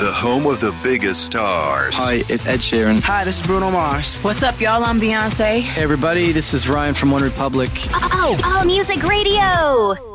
The home of the biggest stars. Hi, it's Ed Sheeran. Hi, this is Bruno Mars. What's up, y'all? I'm Beyonce. Hey, everybody, this is Ryan from One Republic. Oh, All Music Radio.